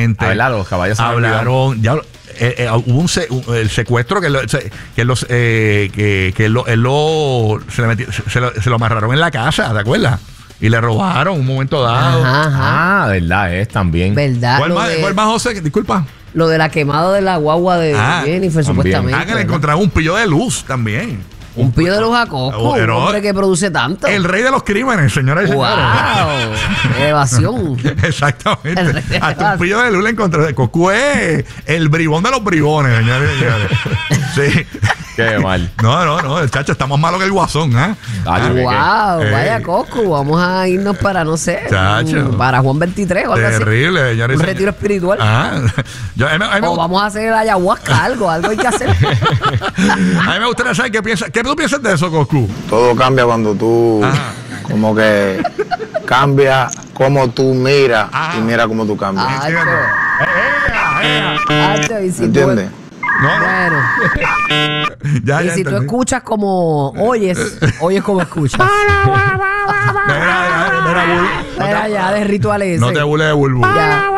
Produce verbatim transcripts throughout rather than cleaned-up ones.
supuestamente. A ver, los caballos hablaron. Ya, eh, eh, hubo un, se, un el secuestro que, lo, que, los, eh, que, que lo, él lo, se, le metió, se, lo, se lo amarraron en la casa, ¿te acuerdas? Y le robaron un momento dado. Ajá, ajá. Ah, verdad, es también. ¿Verdad? ¿Cuál más, de, ¿Cuál más, José? Disculpa. Lo de la quemada de la guagua de ah, Jennifer, también. supuestamente. Ah, que le encontraron un pillo de luz también. Un pillo de luz a Coscu, un hombre que produce tanto. El rey de los crímenes, señoras y señores. ¡Wow! Evasión. Exactamente. Hasta un pillo de luz le encontré. Coscu es el bribón de los bribones, señores y señores. Sí. Qué mal. No, no, no. El chacho está más malo que el guasón, ¿eh? Ah, ¡Wow! eh. Vaya Coscu. Vamos a irnos para, no sé, Chacho. para Juan veintitrés o algo Terrible, así. señores. Un retiro espiritual. Ah. Yo, a mí, a mí, o vamos a hacer ayahuasca, algo, algo hay que hacer. a mí me gustaría saber qué piensas. ¿Qué tú piensas de eso, Coscu? Todo cambia cuando tú Ajá. como que cambia cómo tú miras Ajá. y mira cómo tú cambias. Acho. Eh, Acho, y si tú- ¿Entiendes? No, no. Bueno, Ya, y ya si tú entendí. escuchas como oyes, oyes como escuchas. Mira, mira, mira, Bul- Mira ya, de rituales. No te burles de Bulbu. Ya.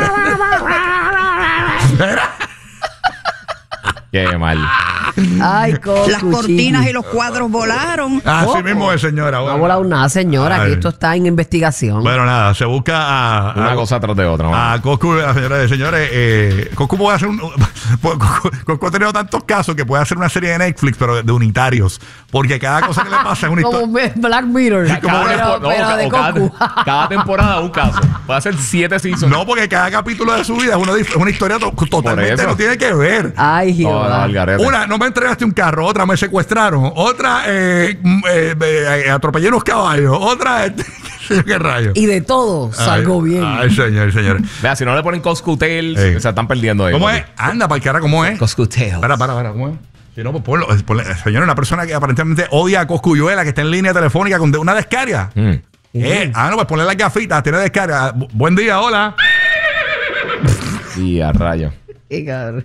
Mira. Qué mal. Ay, Coscu, Las cortinas chiqui. y los cuadros volaron. Así ¿Cómo? mismo es, señora. No ha Bueno. volado nada, señora, Ay. que esto está en investigación. Bueno, nada, se busca a, Una a, cosa tras de otra. ¿no? a Coscu, a señoras y señores. Eh, Coscu puede hacer un. Coscu, Coscu ha tenido tantos casos que puede hacer una serie de Netflix, pero de, de unitarios. Porque cada cosa que le pasa es una Como historia. Black Mirror. Sí, como pero, tempo- no, pero de o cada, Coscu. cada temporada un caso. Puede hacer siete seasons. No, porque cada capítulo de su vida es una, dif- es una historia to- totalmente eso. no tiene que ver. Ay, No, no, Jehová. al garete. Una, no me entregaste un carro, otra me secuestraron, otra eh, mm, eh, eh, atropellé unos caballos, otra este, qué rayos. Y de todo salgo Ay, bien. Ay, señor, señor. Vea, si no le ponen Coscu Tales, Ey. se están perdiendo ahí. ¿Cómo es? Anda, para el cara, ¿cómo es? Coscu Tales. Para, para, para, ¿cómo es? Si no, pues ponlo, ponle- señor, una persona que aparentemente odia a Coscuyuela, que está en línea telefónica con de- una descarga. Mm. Eh, ah, no, pues ponle las gafitas, tiene descarga. Bu- buen día, hola. Y a rayo. Qué cabrón.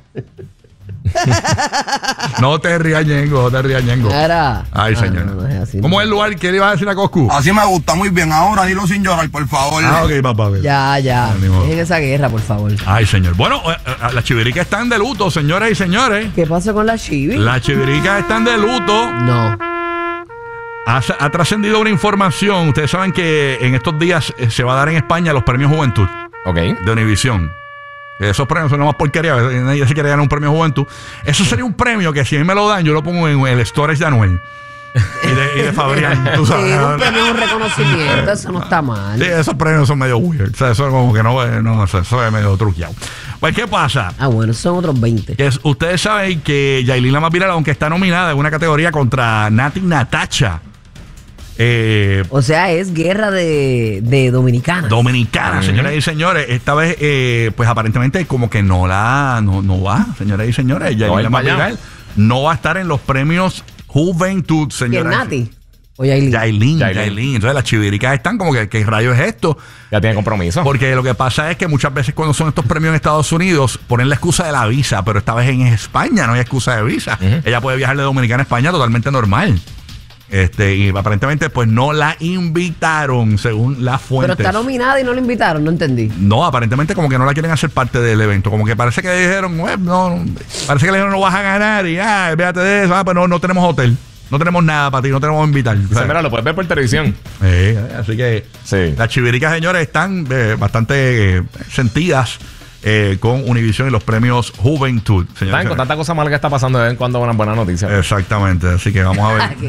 No te rías, Ñengo, no te rías, Ñengo. Era. Ay, Ah, señor. no, no es así, ¿Cómo no. es el lugar que le iba a decir a Coscu? Así me gusta muy bien. Ahora dilo sin llorar, por favor. Ah, ok, papá. ok. Ya, ya. Ah, ni modo. Dejen esa guerra, por favor. Ay, señor. Bueno, eh, eh, las chiviricas están de luto, señoras y señores. ¿Qué pasó con la Chibi? Las chiviricas están de luto. No. Ha, ha trascendido una información. Ustedes saben que en estos días eh, se va a dar en España los premios Juventud Ok. de Univisión. Que esos premios son más porquería. Nadie se quiere ganar un premio Juventud. Eso sería un premio que si a mí me lo dan, yo lo pongo en el storage de Anuel. Y de, y de Fabrián. Tú Sí, sabes. un premio, un reconocimiento, eso no está mal. Sí, esos premios son medio weird. O sea, eso como que no, no eso, eso es medio truqueado. Pues, ¿qué pasa? Ah, bueno, son otros veinte. Que es- ustedes saben que Yailin la más viral, aunque está nominada en una categoría contra Nati Natacha, eh, O sea, es guerra de, de dominicanas. dominicana, señoras y señores. Esta vez, eh, pues aparentemente como que no la no, no va, señoras y señores. Yailin va la ir más para allá. viral no va a estar en los premios Juventud, ¿Quién, señoras. Nati? O Yailin. Yailin, Yailin. Yailin. Entonces las chiviricas están como que, ¿qué rayo es esto? Ya tiene compromiso. Porque lo que pasa es que muchas veces cuando son estos premios en Estados Unidos ponen la excusa de la visa, pero esta vez en España no hay excusa de visa. Ujú. Ella puede viajar de Dominicana a España totalmente normal. Este, y aparentemente pues no la invitaron según las Pero fuentes. está nominada y no la invitaron, no entendí. No, aparentemente como que no la quieren hacer parte del evento. Como que parece que dijeron, "Bueno, no, parece que le dijeron no vas a ganar y ah, véate de eso, ah, pues no, no tenemos hotel. No tenemos nada para ti, no tenemos invitar. O sea, mira, lo puedes ver por televisión. Sí, así que Sí. las chiviricas, señores, están eh, bastante eh, sentidas eh, con Univision y los premios Juventud. ¿Saben? Señores, Con tanta cosa mala que está pasando de vez en cuando una buena noticia. exactamente, así que vamos a ver.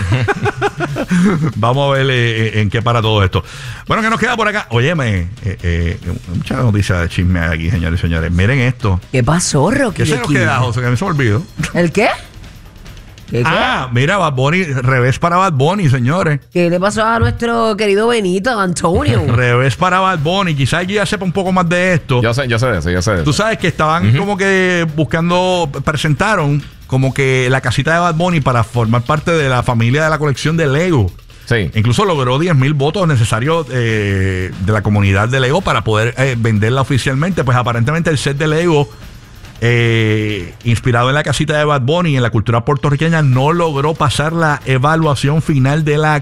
Vamos a ver eh, en qué para todo esto. Bueno, ¿qué nos queda por acá? Óyeme, eh, eh, muchas noticias de chisme aquí, señores y señores. Miren esto. ¿Qué pasó, Rocky? ¿Qué se nos Aquí? queda, José? Que a mí se me olvidó. ¿El qué? ¿Qué, qué? Ah, mira, Bad Bunny, revés para Bad Bunny, señores. ¿Qué le pasó a nuestro querido Benito Antonio? Revés para Bad Bunny. Quizás aquí ya sepa un poco más de esto. Yo sé, yo sé de eso, yo sé de eso. Tú sabes que estaban como que buscando, presentaron como que la casita de Bad Bunny para formar parte de la familia de la colección de Lego. Sí. Incluso logró diez mil votos necesarios eh, de la comunidad de Lego para poder eh, venderla oficialmente. Pues aparentemente el set de Lego, eh, inspirado en la casita de Bad Bunny y en la cultura puertorriqueña, no logró pasar la evaluación final de la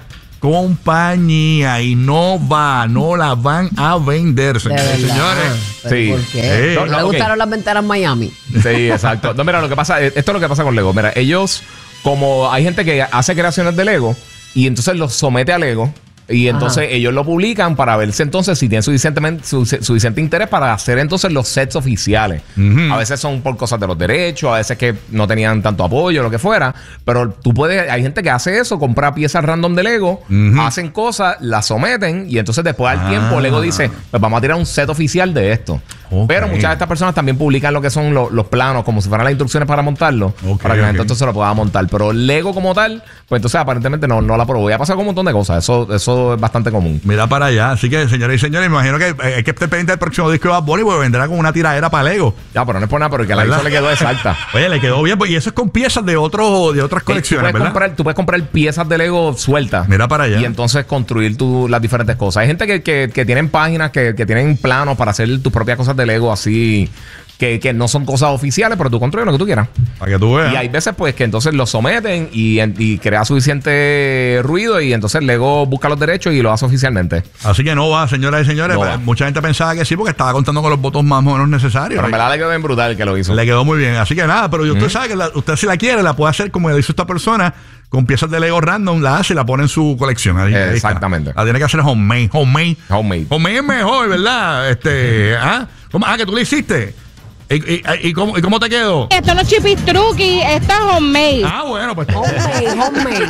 compañía y no va, no la van a vender, señores y señores. ¿Pero Sí. ¿Por qué? Sí. ¿No, No, le ok. gustaron las ventanas Miami? Sí, exacto. No, mira, lo que pasa, esto es lo que pasa con Lego. Mira, ellos, como hay gente que hace creaciones de Lego y entonces los somete a Lego. Y entonces Ajá. ellos lo publican para verse entonces si tienen suficientemente, su- suficiente interés para hacer entonces los sets oficiales. Ujú. A veces son por cosas de los derechos, a veces que no tenían tanto apoyo, lo que fuera. Pero tú puedes, hay gente que hace eso, compra piezas random de Lego, Ujú. hacen cosas, las someten y entonces después al Ah. tiempo Lego dice, pues vamos a tirar un set oficial de esto. Ok. Pero muchas de estas personas también publican lo que son lo- los planos, como si fueran las instrucciones para montarlo, Ok, para que la gente ok. entonces lo pueda montar. Pero Lego como tal, pues entonces aparentemente no, no la probó. Y ha pasado con un montón de cosas. Eso, eso es bastante común. Mira para allá. Así que, señores y señores, me imagino que eh, hay que estar pendiente del próximo disco de Bad Bunny porque vendrá con una tiradera para Lego. Ya, pero no es por nada, pero que la ¿Verdad? hizo le quedó exacta. Oye, le quedó bien. pues, Y eso es con piezas de, otros de otras tú, colecciones, puedes ¿verdad? comprar, tú puedes comprar piezas de Lego sueltas. Mira para allá. Y entonces construir tu- las diferentes cosas. Hay gente que, que, que tienen páginas, que, que tienen planos para hacer tus propias cosas de Lego así, que, que no son cosas oficiales, pero tú construyes lo que tú quieras. Para que tú veas. Y hay veces pues que entonces lo someten y, y crea suficiente ruido y entonces Lego busca los derechos y lo hace oficialmente. Así que no va, señoras y señores. No Pues, va. Mucha gente pensaba que sí porque estaba contando con los votos más o menos necesarios. Pero en verdad le quedó bien brutal que lo hizo. Le quedó muy bien. Así que nada, pero usted sabe que la- usted si la quiere, la puede hacer como le hizo esta persona, con piezas de Lego random, la hace y la pone en su colección. Ahí- ahí está. Exactamente. La tiene que hacer homemade. Homemade. Homemade. Homemade es mejor, ¿verdad? Este, ¿ah? ¿Cómo? Ah, que tú le hiciste. ¿Y, y, y cómo, y cómo te quedó? Esto no es chipistruqui, esto es homemade. Ah, bueno, pues. Homemade, homemade.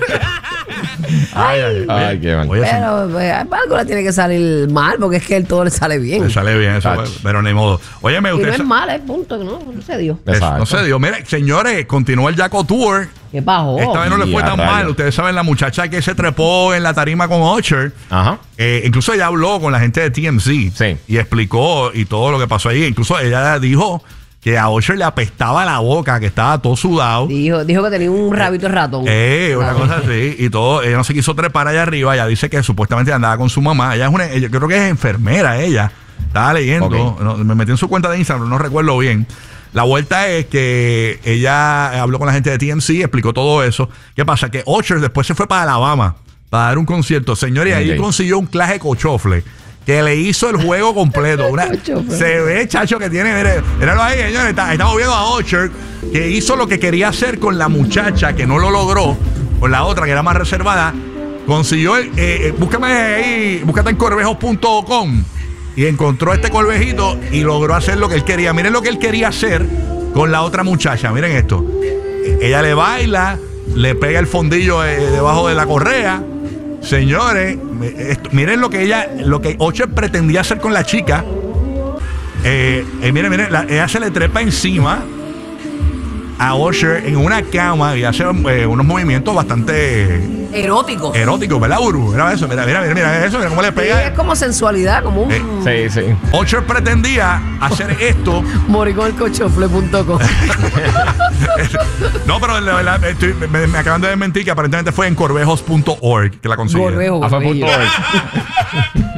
Ay, ay, Ay, oye, qué mal. oye, Pero pues, algo le tiene que salir mal porque es que él todo le sale bien. le sale bien eso, Tacho. pues, pero ni modo. Oye, me Y no usted es mal, es punto, no, no se dio. Es- Exacto. no se dio. Mire, señores, continuó el Jaco Tour. ¿Qué pasó? Esta vez no le y fue a tan rayos. mal. Ustedes saben, la muchacha que se trepó en la tarima con Usher. Ajá. Eh, incluso ella habló con la gente de T M Z Sí. y explicó y todo lo que pasó ahí. Incluso ella dijo que a Usher le apestaba la boca, que estaba todo sudado. Dijo, dijo que tenía un rabito de ratón. Eh, una cosa así. Y todo. Ella no se quiso trepar allá arriba. Ella dice que supuestamente andaba con su mamá. Ella es una, ella- yo creo que es enfermera ella. Estaba leyendo. Ok. no, me metí en su cuenta de Instagram, no recuerdo bien. La vuelta es que ella habló con la gente de T M Z, explicó todo eso. ¿Qué pasa? Que Usher después se fue para Alabama para dar un concierto. Señores, y ahí Ok. consiguió un claje de cochofle que le hizo el juego completo. Una- Cochofle. se ve, chacho, que tiene. Mire, míralo ahí, señores. Está- Estamos viendo a Usher que hizo lo que quería hacer con la muchacha que no lo logró, con la otra que era más reservada. Consiguió, el, eh, eh, búscame ahí, búscate en corvejos punto com y encontró este corvejito y logró hacer lo que él quería. Miren lo que él quería hacer con la otra muchacha. Miren esto. Eh, Ella le baila, le pega el fondillo eh, debajo de la correa. Señores, me- esto- miren lo que ella, lo que Usher pretendía hacer con la chica. Eh, eh, miren, miren, la- ella se le trepa encima a Usher en una cama y hace eh, unos movimientos bastante Erótico. eróticos, ¿verdad, Uru? Mira eso, mira, mira, mira, mira eso, mira cómo le Sí, pega. es como sensualidad, como un Eh, Sí, sí. Usher pretendía hacer esto. morir con el cochofle punto com. No, pero la verdad, estoy- me, me acaban de desmentir que aparentemente fue en corvejos punto org que la consiguieron. Corvejo, Ah, fue punto bello. org.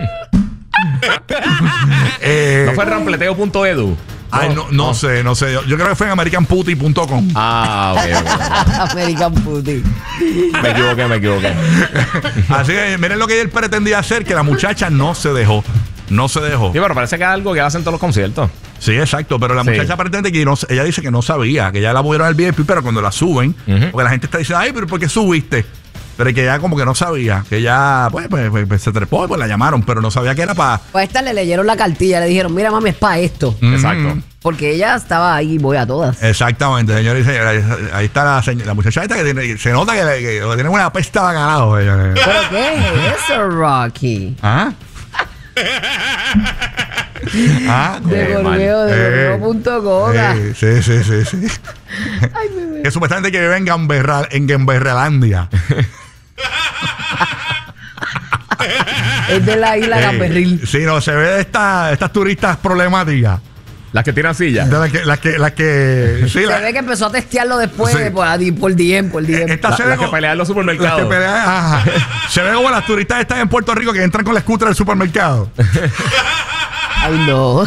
Eh, ¿No fue rampleteo punto edu? ay, no, no sé, no sé. Yo, yo creo que fue en american putty punto com. Ah, ok, American Putty. ok. Me equivoqué, me equivoqué. Así que miren lo que él pretendía hacer, que la muchacha no se dejó. No se dejó. Sí, pero parece que es algo que hacen todos los conciertos. Sí, exacto. Pero la Sí. muchacha pretende que no, ella dice que no sabía, que ya la movieron al V I P, pero cuando la suben, Ujú. porque la gente está diciendo, ay, pero ¿por qué subiste? Pero que ella como que no sabía, que ella pues, pues, pues, pues, se trepó y pues la llamaron, pero no sabía que era para. Pues a esta le leyeron la cartilla, le dijeron, mira mami, es para esto. Exacto. Porque ella estaba ahí, voy a todas. Exactamente, señores y señores. Ahí está la, señ- la muchacha esta que tiene, se nota que, que, que tiene una pesta bacalao. señores. ¿Pero qué es eso, Rocky? ¿Ah? ¿Ah? De Eh, corveo, de Eh, corveo punto com. Eh, sí, sí, sí, sí. Que supuestamente que vive en Gamberra, en Gamberralandia. Es de la isla Eh, Gamberril. Sí, no, se ve de esta- estas turistas problemáticas. Las que tiran sillas. De las que, las que, las que. Sí, Se la- ve que empezó a testearlo después Sí. por, por D M, por D M. esta La- se ve las que como- pelean en los las que supermercados. pelean, ajá. Se ve como las turistas están en Puerto Rico que entran con la scooter al supermercado. Ay, no.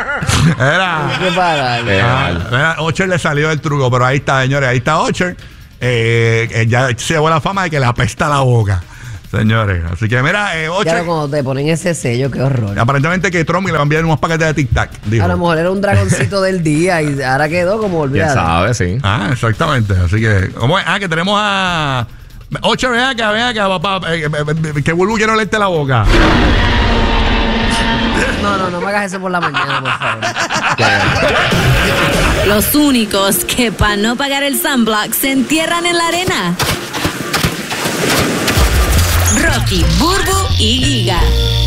Era. Qué para. Eh, Ah, mal. mira, Usher le salió el truco, pero ahí está, señores, ahí está Usher. eh, eh, ya se llevó la fama de que le apesta la boca. Señores, así que mira, eh, ocho. Claro, cuando te ponen ese sello, qué horror. Aparentemente que Trump le va a enviar unos paquetes de Tic Tac. Dijo. A lo mejor era un dragoncito del día y ahora quedó como ¿Quién olvidado. sabe? Sí. Ah, exactamente. Así que, ¿cómo es? Ah, que tenemos a. Ocho, vea acá, vea acá, papá. Eh, eh, que Bulbu quiero leerte la boca. No, no, no me hagas eso por la mañana, por favor. Los únicos que para no pagar el sunblock se entierran en la arena. Rocky, Burbu y Giga.